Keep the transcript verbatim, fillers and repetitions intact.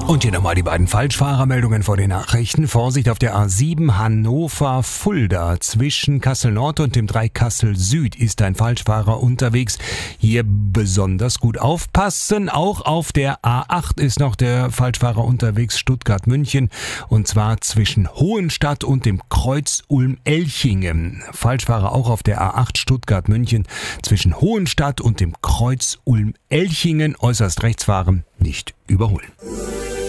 Und hier nochmal die beiden Falschfahrermeldungen vor den Nachrichten. Vorsicht auf der A sieben Hannover-Fulda. Zwischen Kassel-Nord und dem Dreieck Kassel-Süd ist ein Falschfahrer unterwegs. Hier besonders gut aufpassen. Auch auf der A acht ist noch der Falschfahrer unterwegs, Stuttgart-München. Und zwar zwischen Hohenstadt und dem Kreuz Ulm-Elchingen. Falschfahrer auch auf der A acht Stuttgart-München. Zwischen Hohenstadt und dem Kreuz Ulm-Elchingen. Äußerst rechts fahren, nicht überholen.